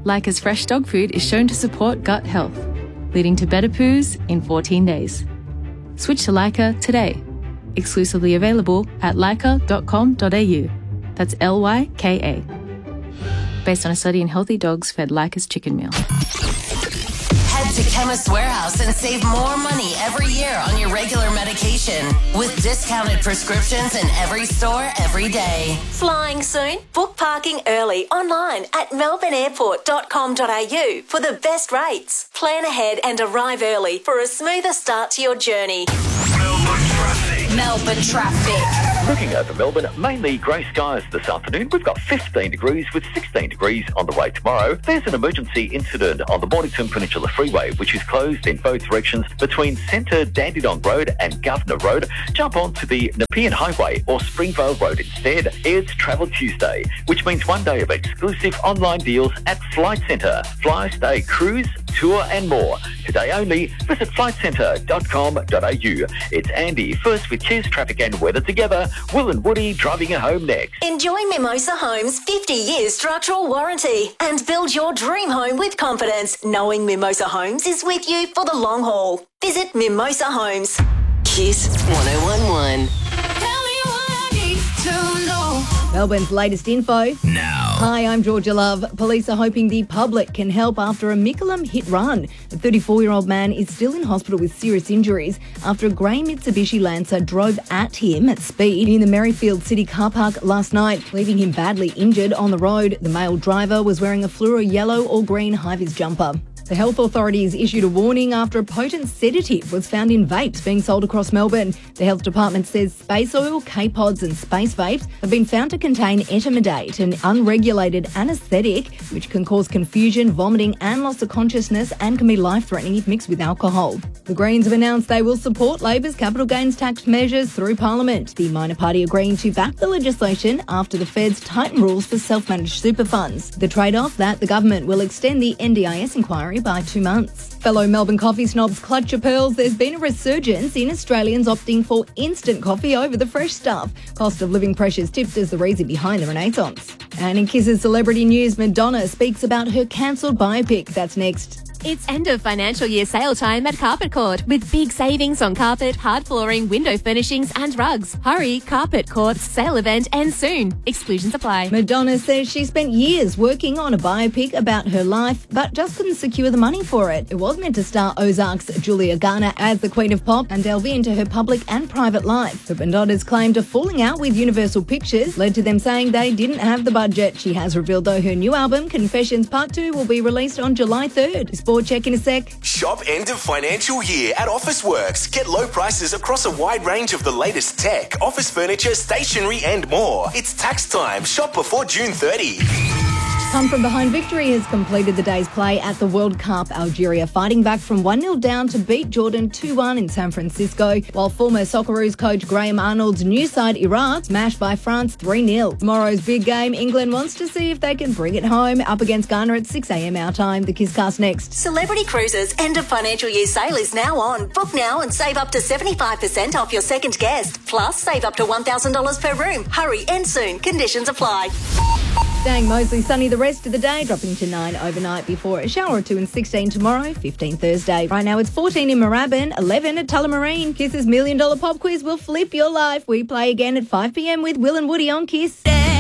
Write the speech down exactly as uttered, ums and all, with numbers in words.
Leica's fresh dog food is shown to support gut health, leading to better poos in fourteen days. Switch to Leica today. Exclusively available at leica dot com dot a u. That's L Y K A. Based on a study in healthy dogs fed Leica's chicken meal. Head to Chemist Warehouse and save more money every year on your regular medication with discounted prescriptions in every store every day. Flying soon? Book parking early online at melbourne airport dot com dot a u for the best rates. Plan ahead and arrive early for a smoother start to your journey. Melbourne traffic. Melbourne traffic. Looking over Melbourne, mainly grey skies this afternoon. We've got fifteen degrees with sixteen degrees on the way tomorrow. There's an emergency incident on the Mornington Peninsula Freeway, which is closed in both directions between Centre Dandenong Road and Governor Road. Jump on to the Nepean Highway or Springvale Road instead. It's Travel Tuesday, which means one day of exclusive online deals at Flight Centre. Fly, stay, cruise, tour and more. Today only, visit flight centre dot com dot a u. It's Andy, first with Cheers, Traffic and Weather together. Will and Woody driving you home next. Enjoy Mimosa Homes' fifty year structural warranty and build your dream home with confidence, knowing Mimosa Homes is with you for the long haul. Visit Mimosa Homes. Kiss one oh one one. Tell me what I need to know. Melbourne's latest info. Now. Hi, I'm Georgia Love. Police are hoping the public can help after a Mickleham hit run. The thirty-four-year-old man is still in hospital with serious injuries after a grey Mitsubishi Lancer drove at him at speed in the Merrifield City car park last night, leaving him badly injured on the road. The male driver was wearing a fluoro yellow or green high-vis jumper. The health authorities issued a warning after a potent sedative was found in vapes being sold across Melbourne. The health department says space oil, K-pods and space vapes have been found to contain etomidate, an unregulated anaesthetic which can cause confusion, vomiting and loss of consciousness and can be life-threatening if mixed with alcohol. The Greens have announced they will support Labor's capital gains tax measures through Parliament, the minor party agreeing to back the legislation after the Feds tighten rules for self-managed super funds. The trade-off that the government will extend the N D I S inquiry by two months. Fellow Melbourne coffee snobs, clutch your pearls. There's been a resurgence in Australians opting for instant coffee over the fresh stuff. Cost of living pressures tipped as the reason behind the renaissance. And in Kiss's celebrity news, Madonna speaks about her cancelled biopic. That's next. It's end of financial year sale time at Carpet Court with big savings on carpet, hard flooring, window furnishings and rugs. Hurry, Carpet Court's sale event ends soon. Exclusions apply. Madonna says she spent years working on a biopic about her life but just couldn't secure the money for it. It was meant to star Ozark's Julia Garner as the Queen of Pop and delve into her public and private life. But Madonna's claimed a falling out with Universal Pictures led to them saying they didn't have the budget. She has revealed though her new album, Confessions Part two, will be released on July third. Sport check in a sec. Shop end of financial year at Officeworks. Get low prices across a wide range of the latest tech, office furniture, stationery and more. It's tax time. Shop before June thirtieth. Come from behind victory has completed the day's play at the World Cup. Algeria fighting back from one nil down to beat Jordan two one in San Francisco, while former Socceroos coach Graham Arnold's new side Iraq smashed by France three nil. Tomorrow's big game, England wants to see if they can bring it home, up against Ghana at six a.m. our time. The Kisscast next. Celebrity Cruises' end of financial year sale is now on. Book now and save up to seventy-five percent off your second guest. Plus, save up to one thousand dollars per room. Hurry, end soon. Conditions apply. Staying mostly sunny the rest of the day, dropping to nine overnight before a shower or two and sixteen tomorrow, fifteen Thursday. Right now it's fourteen in Moorabbin, eleven at Tullamarine. Kiss's Million Dollar Pop Quiz will flip your life. We play again at five p.m. with Will and Woody on Kiss.